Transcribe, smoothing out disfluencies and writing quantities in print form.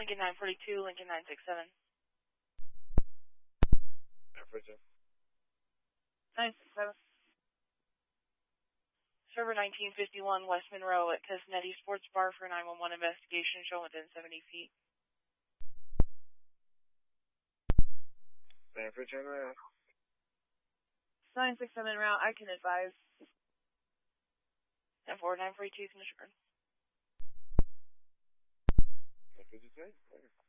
Lincoln 942, Lincoln 967. Average. 967. Server 1951, West Monroe at Casnetti Sports Bar for 911 investigation shown within 70 feet. Average en route. 967 en route, I can advise. 10-4, 942 is Michigan. 952.